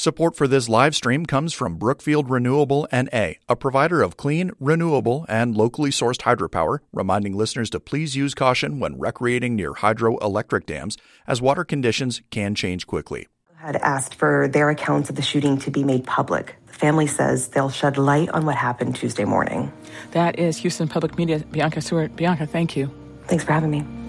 Support for this live stream comes from Brookfield Renewable N.A., a provider of clean, renewable, and locally sourced hydropower, reminding listeners to please use caution when recreating near hydroelectric dams, as water conditions can change quickly. Had asked for their accounts of the shooting to be made public. The family says they'll shed light on what happened Tuesday morning. That is Houston Public Media, Bianca Stewart. Bianca, thank you. Thanks for having me.